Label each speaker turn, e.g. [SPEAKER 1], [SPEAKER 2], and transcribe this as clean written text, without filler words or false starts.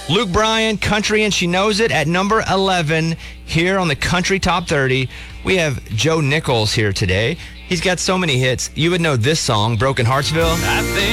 [SPEAKER 1] Luke Bryan, Country and She Knows It at number 11 here on the Country Top 30. We have Joe Nichols here today. He's got so many hits. You would know this song, Broken Heartsville.
[SPEAKER 2] I think